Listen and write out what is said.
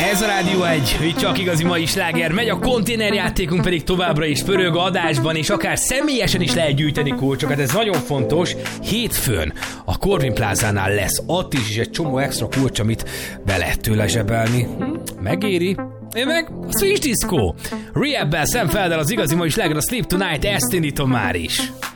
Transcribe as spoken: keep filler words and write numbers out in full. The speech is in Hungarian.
Ez a Rádió egy, hogy csak igazi mai sláger megy, a konténerjátékunk pedig továbbra is pörög adásban, és akár személyesen is lehet gyűjteni kulcsokat, ez nagyon fontos. Hétfőn a Corvin Plázánál lesz ott is, is egy csomó extra kulcs, amit be lehet tőle zsebelni. Megéri. Én meg a Switch Disco. Rehab-bel, Sam Felder, az igazi mai sláger, a Sleep Tonight, ezt indítom már is.